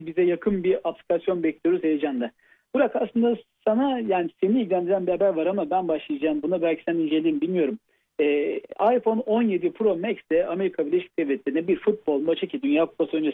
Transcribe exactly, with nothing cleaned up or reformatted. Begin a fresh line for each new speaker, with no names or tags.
bize yakın bir aplikasyon bekliyoruz heyecanla. Burak, aslında sana, yani seni ilgilendiren bir haber var ama ben başlayacağım. Buna belki sen inceleyin, bilmiyorum. Ee, iPhone on yedi Pro Max'te Amerika Birleşik Devletleri'ne bir futbol maçı, ki Dünya Kupası öncesi